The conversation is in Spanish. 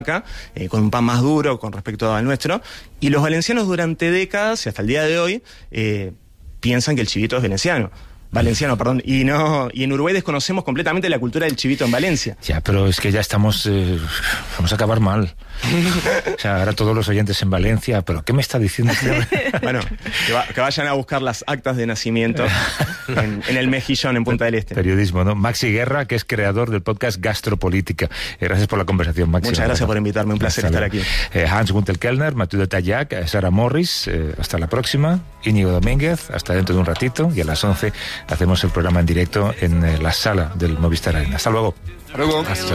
con un pan más duro con respecto al nuestro, y los valencianos durante décadas y hasta el día de hoy piensan que el chivito es valenciano, perdón, y en Uruguay desconocemos completamente la cultura del chivito en Valencia. Ya, pero es que ya vamos a acabar mal. O sea, ahora todos los oyentes en Valencia, ¿pero qué me está diciendo? Bueno, que vayan a buscar las actas de nacimiento en el Mejillón, en Punta del Este. Periodismo, ¿no? Maxi Guerra, que es creador del podcast Gastropolítica. Gracias por la conversación, Maxi. Muchas gracias por invitarme, un placer estar aquí. Hans-Gunther Kellner, Mathieu de Tallac, Sara Morris, hasta la próxima. Íñigo Domínguez, hasta dentro de un ratito, y a las 11 hacemos el programa en directo en la sala del Movistar Arena. Hasta luego. Hasta luego.